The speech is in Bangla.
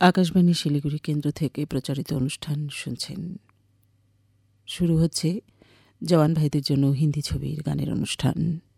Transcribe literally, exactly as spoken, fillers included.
আকাশবাণী শিলিগুড়ি কেন্দ্র থেকে প্রচারিত অনুষ্ঠান শুনছেন। শুরু হচ্ছে জওয়ান ভাইদের জন্য হিন্দি ছবির গানের অনুষ্ঠান।